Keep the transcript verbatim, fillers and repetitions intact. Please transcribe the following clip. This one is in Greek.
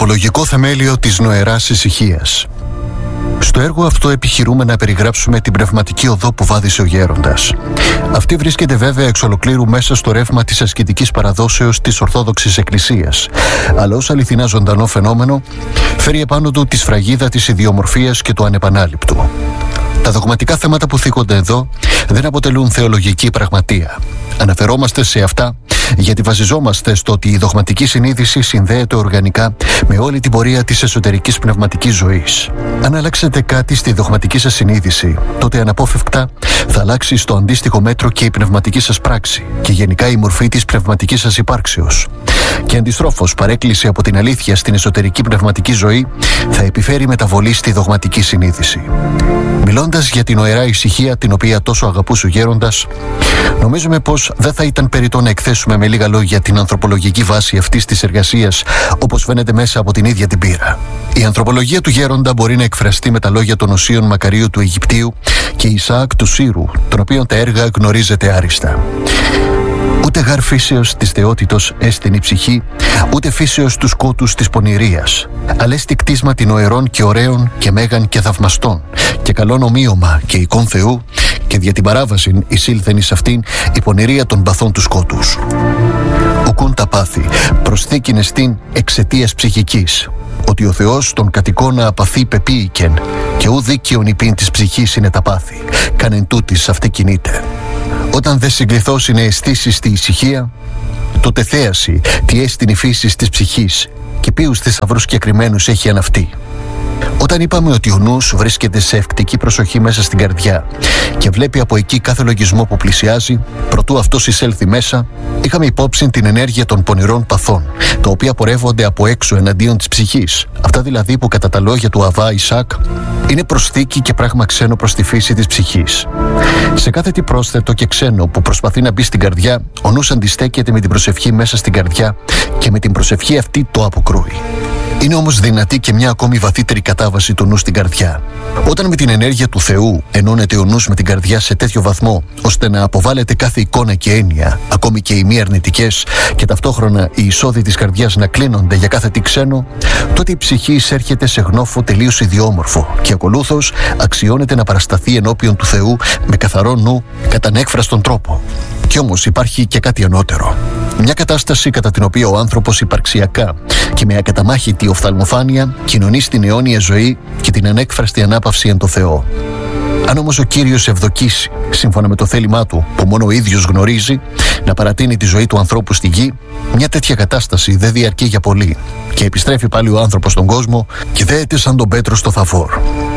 ανθρωπολογικό θεμέλιο της νοεράς ησυχίας. Στο έργο αυτό επιχειρούμε να περιγράψουμε την πνευματική οδό που βάδισε ο γέροντας. Αυτή βρίσκεται βέβαια εξ ολοκλήρου μέσα στο ρεύμα της ασκητικής παραδόσεως της Ορθόδοξης Εκκλησίας, αλλά ως αληθινά ζωντανό φαινόμενο φέρει επάνω του τη σφραγίδα της ιδιομορφίας και του ανεπανάληπτου. Τα δογματικά θέματα που θίγονται εδώ δεν αποτελούν θεολογική πραγματεία. Αναφερόμαστε σε αυτά γιατί βασιζόμαστε στο ότι η δογματική συνείδηση συνδέεται οργανικά με όλη την πορεία της εσωτερικής πνευματικής ζωής. Αν αλλάξετε κάτι στη δογματική σας συνείδηση, τότε αναπόφευκτα θα αλλάξει στο αντίστοιχο μέτρο και η πνευματική σας πράξη και γενικά η μορφή της πνευματικής σας υπάρξεως. Και αντιστρόφως, παρέκκληση από την αλήθεια στην εσωτερική πνευματική ζωή θα επιφέρει μεταβολή στη δογματική συνείδηση. Μιλώντας για την νοερά ησυχία την οποία τόσο αγαπούσε ο γέροντας, νομίζουμε πως δεν θα ήταν περιττό να εκθέσουμε με λίγα λόγια την ανθρωπολογική βάση αυτής της εργασίας, όπως φαίνεται μέσα από την ίδια την πείρα. Η ανθρωπολογία του γέροντα μπορεί να εκφραστεί με τα λόγια των οσίων Μακαρίου του Αιγυπτίου και Ισαάκ του Σύρου, των οποίων τα έργα γνωρίζετε άριστα. Ούτε γάρ φύσεως της θεότητος έστειν η ψυχή, ούτε φύσεως του σκότους της πονηρίας, αλλά έστι κτίσμα την οερών και ωραίων και μέγαν και θαυμαστών, και καλόν ομοίωμα και εικόν Θεού, και δια την παράβασιν εισήλθεν εις αυτήν η πονηρία των παθών του σκότους. Ουκούν τα πάθη, προσθήκην εστίν εξαιτίας ψυχικής, ότι ο Θεός τον κατοικώνα απαθή πεποίηκεν, και ου δίκαιον υπήν της ψυχής είναι τα πάθη, κανεν τούτης αυτή κινείται. Όταν δε συγκληθώσιν αισθήσεις στη ησυχία, τότε θέαση τι έστιν η φύση της ψυχής και ποιους θησαυρούς συγκεκριμένους έχει αναυτεί. Όταν είπαμε ότι ο νους βρίσκεται σε ευκτική προσοχή μέσα στην καρδιά και βλέπει από εκεί κάθε λογισμό που πλησιάζει, προτού αυτός εισέλθει μέσα, είχαμε υπόψη την ενέργεια των πονηρών παθών, τα οποία πορεύονται από έξω εναντίον της ψυχής. Αυτά δηλαδή που κατά τα λόγια του Αβά Ισακ είναι προσθήκη και πράγμα ξένο προς τη φύση της ψυχής. Σε κάθε τι πρόσθετο και ξένο που προσπαθεί να μπει στην καρδιά, ο νους αντιστέκεται με την προσευχή μέσα στην καρδιά και με την προσευχή αυτή το αποκρούει. Είναι όμως δυνατή και μια ακόμη βαθύτερη κατάβαση του νου στην καρδιά. Όταν με την ενέργεια του Θεού ενώνεται ο νους με την καρδιά σε τέτοιο βαθμό, ώστε να αποβάλλεται κάθε εικόνα και έννοια, ακόμη και οι μη αρνητικές, και ταυτόχρονα οι εισόδοι της καρδιάς να κλείνονται για κάθε τι ξένο, τότε η ψυχή εισέρχεται σε γνώφο τελείως ιδιόμορφο και ακολούθως αξιώνεται να παρασταθεί ενώπιον του Θεού με καθαρό νου, κατά ανέκφραστον τρόπο. Κι όμως υπάρχει και κάτι ανώτερο. Μια κατάσταση κατά την οποία ο άνθρωπος υπαρξιακά και με ακαταμάχητη οφθαλμοφάνεια κοινωνεί στην αιώνια ζωή και την ανέκφραστη ανάπαυση εν το Θεό. Αν όμως ο Κύριος ευδοκίσει, σύμφωνα με το θέλημά του, που μόνο ο ίδιος γνωρίζει, να παρατείνει τη ζωή του ανθρώπου στη γη, μια τέτοια κατάσταση δεν διαρκεί για πολύ και επιστρέφει πάλι ο άνθρωπος στον κόσμο και δέεται σαν τον Πέτρο στο Θαφόρ.